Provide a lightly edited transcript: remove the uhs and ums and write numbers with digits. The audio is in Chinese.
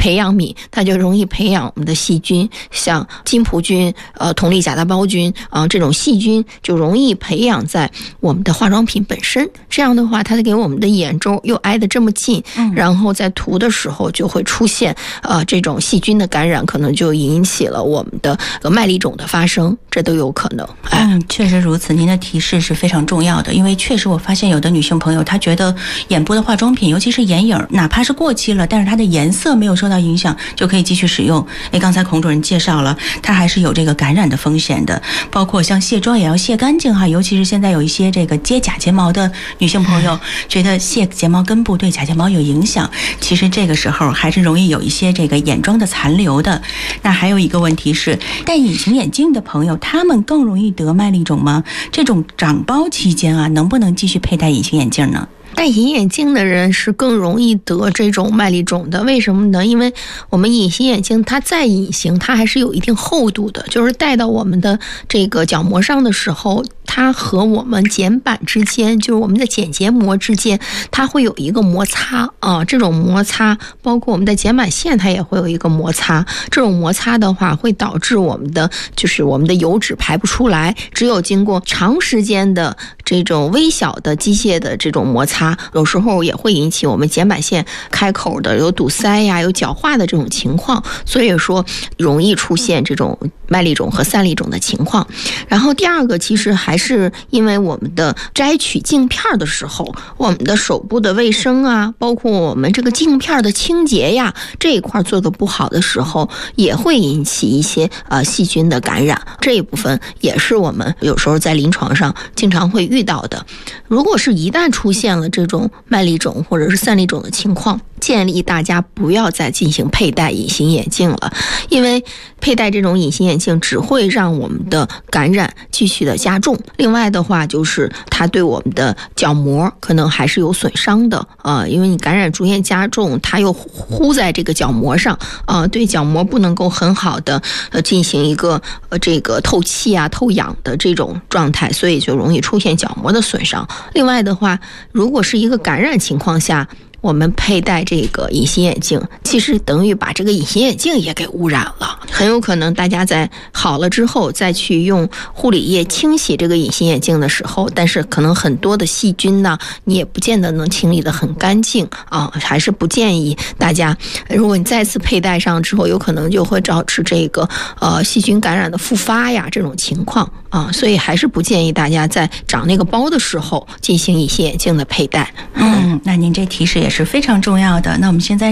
培养皿，它就容易培养我们的细菌，像金葡菌、铜利甲大孢菌这种细菌就容易培养在我们的化妆品本身。这样的话，它给我们的眼周又挨得这么近，然后在涂的时候就会出现这种细菌的感染，可能就引起了我们的麦粒肿的发生，这都有可能。 确实如此，您的提示是非常重要的，因为确实我发现有的女性朋友她觉得眼部的化妆品，尤其是眼影，哪怕是过期了，但是它的颜色没有受到影响，就可以继续使用。刚才孔主任介绍了，它还是有这个感染的风险的，包括像卸妆也要卸干净哈，尤其是现在有一些这个接假睫毛的女性朋友，觉得卸睫毛根部对假睫毛有影响，其实这个时候还是容易有一些这个眼妆的残留的。那还有一个问题是，戴隐形眼镜的朋友，他们更容易得麦粒肿吗？这种长包期间能不能继续佩戴隐形眼镜呢？ 戴隐形眼镜的人是更容易得这种麦粒肿的，为什么呢？因为我们隐形眼镜它再隐形，它还是有一定厚度的，就是戴到我们的这个角膜上的时候，它和我们睑板之间，就是我们的睑结膜之间，它会有一个摩擦这种摩擦包括我们的睑板腺它也会有一个摩擦，这种摩擦的话会导致我们的油脂排不出来，只有经过长时间的这种微小的机械的这种摩擦，有时候也会引起我们睑板腺开口的有堵塞呀、有角化的这种情况，所以说容易出现这种麦粒肿和散粒肿的情况。然后第二个其实还是因为我们的摘取镜片的时候，我们的手部的卫生包括我们这个镜片的清洁呀，这一块做得不好的时候，也会引起一些细菌的感染，这一部分也是我们有时候在临床上经常会遇到的。如果是一旦出现了这种麦粒肿或者是散粒肿的情况，建议大家不要再进行佩戴隐形眼镜了，因为佩戴这种隐形眼镜只会让我们的感染继续的加重。另外的话，就是它对我们的角膜可能还是有损伤的因为你感染逐渐加重，它又糊在这个角膜上对角膜不能够很好的进行一个这个透气透氧的这种状态，所以就容易出现角膜的损伤。另外的话，如果是一个感染情况下，我们佩戴这个隐形眼镜，其实等于把这个隐形眼镜也给污染了。很有可能大家在好了之后再去用护理液清洗这个隐形眼镜的时候，但是可能很多的细菌你也不见得能清理得很干净还是不建议大家，如果你再次佩戴上之后，有可能就会导致这个细菌感染的复发呀这种情况所以还是不建议大家在长那个包的时候进行隐形眼镜的佩戴。 那您这提示也是非常重要的。那我们现在